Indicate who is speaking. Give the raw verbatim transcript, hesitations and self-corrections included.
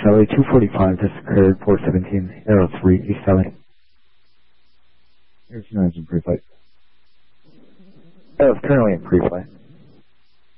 Speaker 1: Valley two forty-five, just occurred, four seventeen, Aero three, East Valley.
Speaker 2: Aero two nine is in pre-flight.
Speaker 1: Aero's currently in pre-flight.